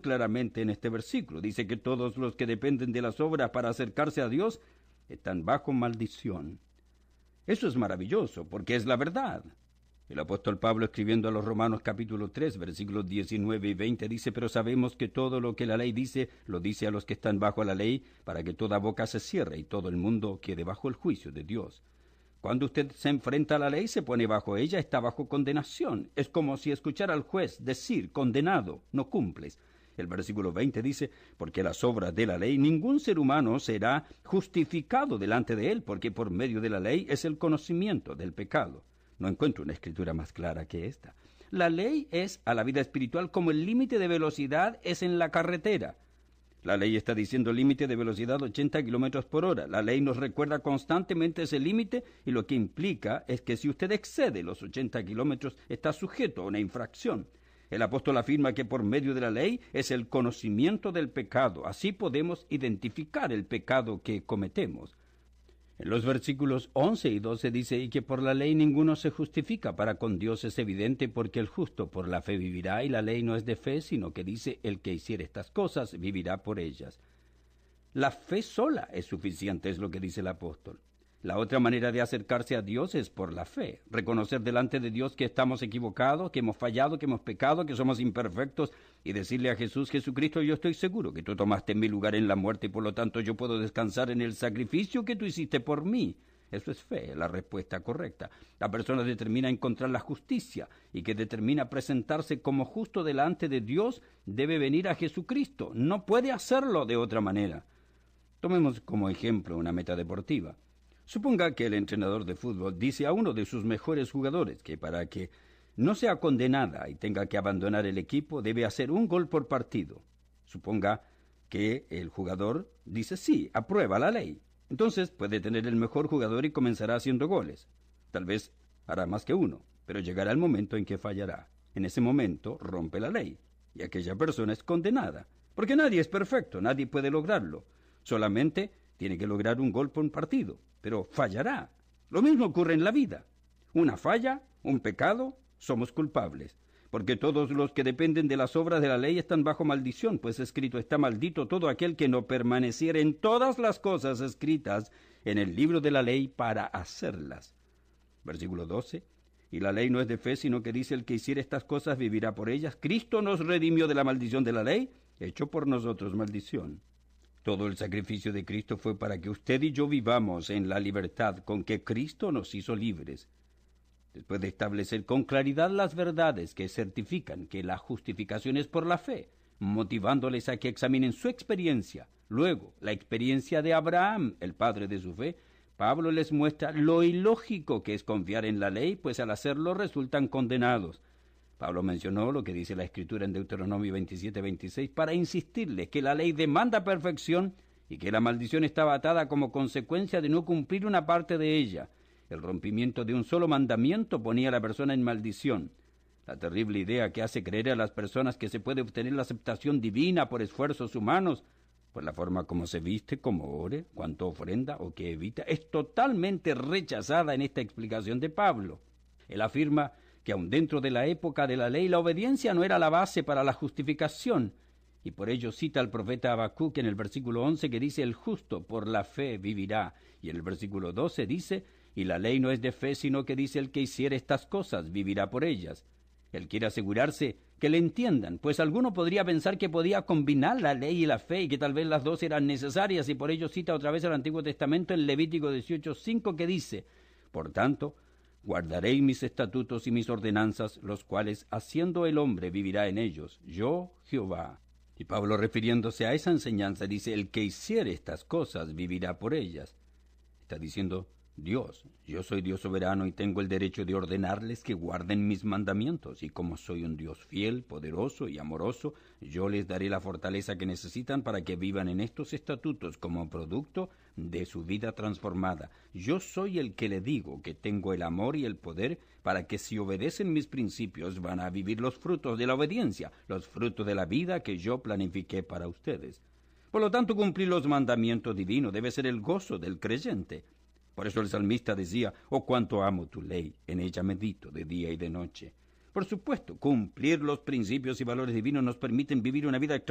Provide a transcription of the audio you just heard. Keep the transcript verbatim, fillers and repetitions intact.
claramente en este versículo. Dice que todos los que dependen de las obras para acercarse a Dios están bajo maldición. Eso es maravilloso, porque es la verdad. El apóstol Pablo, escribiendo a los Romanos capítulo tres, versículos diecinueve y veinte, dice: pero sabemos que todo lo que la ley dice, lo dice a los que están bajo la ley, para que toda boca se cierre y todo el mundo quede bajo el juicio de Dios. Cuando usted se enfrenta a la ley, se pone bajo ella, está bajo condenación. Es como si escuchara al juez decir: condenado, no cumples. El versículo veinte dice: porque las obras de la ley, ningún ser humano será justificado delante de él, porque por medio de la ley es el conocimiento del pecado. No encuentro una escritura más clara que esta. La ley es a la vida espiritual como el límite de velocidad es en la carretera. La ley está diciendo límite de velocidad ochenta kilómetros por hora. La ley nos recuerda constantemente ese límite, y lo que implica es que si usted excede los ochenta kilómetros, está sujeto a una infracción. El apóstol afirma que por medio de la ley es el conocimiento del pecado. Así podemos identificar el pecado que cometemos. En los versículos once y doce dice: y que por la ley ninguno se justifica para con Dios es evidente, porque el justo por la fe vivirá, y la ley no es de fe, sino que dice: el que hiciere estas cosas vivirá por ellas. La fe sola es suficiente, es lo que dice el apóstol. La otra manera de acercarse a Dios es por la fe, reconocer delante de Dios que estamos equivocados, que hemos fallado, que hemos pecado, que somos imperfectos, y decirle a Jesús: Jesucristo, yo estoy seguro que tú tomaste mi lugar en la muerte, y por lo tanto yo puedo descansar en el sacrificio que tú hiciste por mí. Eso es fe, la respuesta correcta. La persona determina encontrar la justicia, y que determina presentarse como justo delante de Dios debe venir a Jesucristo. No puede hacerlo de otra manera. Tomemos como ejemplo una meta deportiva. Suponga que el entrenador de fútbol dice a uno de sus mejores jugadores que para que no sea condenada y tenga que abandonar el equipo, debe hacer un gol por partido. Suponga que el jugador dice sí, aprueba la ley. Entonces puede tener el mejor jugador y comenzará haciendo goles. Tal vez hará más que uno, pero llegará el momento en que fallará. En ese momento rompe la ley, y aquella persona es condenada. Porque nadie es perfecto, nadie puede lograrlo. Solamente tiene que lograr un gol por partido, pero fallará. Lo mismo ocurre en la vida. Una falla, un pecado, somos culpables. Porque todos los que dependen de las obras de la ley están bajo maldición, pues escrito está: maldito todo aquel que no permaneciera en todas las cosas escritas en el libro de la ley para hacerlas. Versículo doce. Y la ley no es de fe, sino que dice: el que hiciere estas cosas vivirá por ellas. Cristo nos redimió de la maldición de la ley, hecho por nosotros maldición. Todo el sacrificio de Cristo fue para que usted y yo vivamos en la libertad con que Cristo nos hizo libres. Después de establecer con claridad las verdades que certifican que la justificación es por la fe, motivándoles a que examinen su experiencia, luego la experiencia de Abraham, el padre de su fe, Pablo les muestra lo ilógico que es confiar en la ley, pues al hacerlo resultan condenados. Pablo mencionó lo que dice la Escritura en Deuteronomio veintisiete veintiséis para insistirles que la ley demanda perfección y que la maldición estaba atada como consecuencia de no cumplir una parte de ella. El rompimiento de un solo mandamiento ponía a la persona en maldición. La terrible idea que hace creer a las personas que se puede obtener la aceptación divina por esfuerzos humanos, por la forma como se viste, cómo ore, cuánto ofrenda o qué evita, es totalmente rechazada en esta explicación de Pablo. Él afirma que aun dentro de la época de la ley la obediencia no era la base para la justificación, y por ello cita al profeta Habacuc en el versículo once que dice: el justo por la fe vivirá, y en el versículo doce dice: y la ley no es de fe, sino que dice: el que hiciere estas cosas vivirá por ellas. Él quiere asegurarse que le entiendan, pues alguno podría pensar que podía combinar la ley y la fe, y que tal vez las dos eran necesarias, y por ello cita otra vez al Antiguo Testamento en Levítico dieciocho cinco que dice: por tanto, guardaréis mis estatutos y mis ordenanzas, los cuales haciendo el hombre vivirá en ellos, yo Jehová. Y Pablo, refiriéndose a esa enseñanza, dice: el que hiciere estas cosas vivirá por ellas. Está diciendo Dios: yo soy Dios soberano y tengo el derecho de ordenarles que guarden mis mandamientos, y como soy un Dios fiel, poderoso y amoroso, yo les daré la fortaleza que necesitan para que vivan en estos estatutos como producto de su vida transformada. Yo soy el que le digo que tengo el amor y el poder para que si obedecen mis principios van a vivir los frutos de la obediencia, los frutos de la vida que yo planifiqué para ustedes. Por lo tanto, cumplir los mandamientos divinos debe ser el gozo del creyente. Por eso el salmista decía: oh, cuánto amo tu ley, en ella medito de día y de noche. Por supuesto, cumplir los principios y valores divinos nos permiten vivir una vida extraordinaria